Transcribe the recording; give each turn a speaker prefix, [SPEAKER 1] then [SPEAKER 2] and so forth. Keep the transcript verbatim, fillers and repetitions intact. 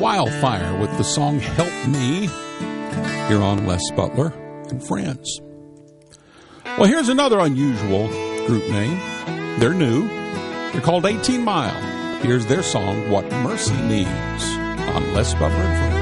[SPEAKER 1] Wildfire with the song Help Me here on Les Butler and Friends. Well, here's another unusual group name. They're new. They're called eighteen mile. Here's their song, What Mercy Needs, on Les Butler and Friends.